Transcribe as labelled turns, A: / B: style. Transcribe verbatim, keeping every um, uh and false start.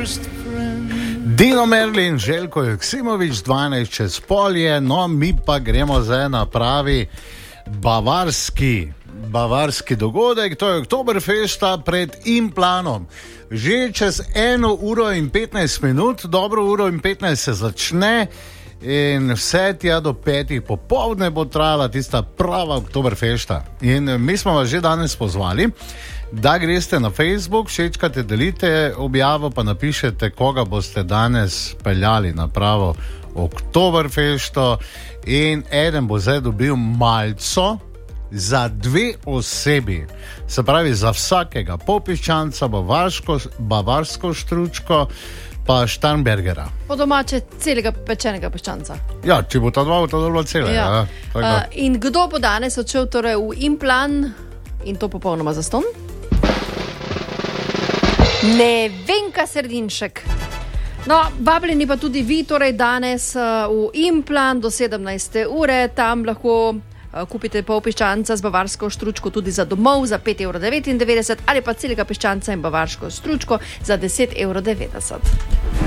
A: Dino Merlin, Željko Joksimović, dvanajst čez polje, no mi pa gremo zdaj na pravi bavarski, bavarski dogodek, to je Oktoberfesta pred Implanom. Že čez eno uro in petnajst minut, dobro uro in petnajst se začne in vse tja do petih popoldne bo trajala tista prava Oktoberfesta. In mi smo vas že danes pozvali, da greste na Facebook, všečkate, delite objavo, pa napišete, koga boste danes peljali na pravo Oktoberfesto, in eden bo zdaj dobil malco za dve osebi, se pravi za vsakega pol piščanca, bavarsko, bavarsko štručko pa Starnbergera.
B: Po domače celega pečenega piščanca.
A: Ja, če bo ta dva, bo ta dobro cele.
B: Ja.
A: Ja,
B: uh, in kdo bo danes odšel torej v Implan in to popolnoma zastonj? Nevenka Sredinšek. No, vabljeni pa tudi vi, torej danes uh, v Implan do sedemnajste ure, tam lahko uh, kupite pol piščanca z bavarsko štručko tudi za domov za pet evrov devetindevetdeset ali pa celega piščanca in bavarsko štručko za deset evrov devetdeset.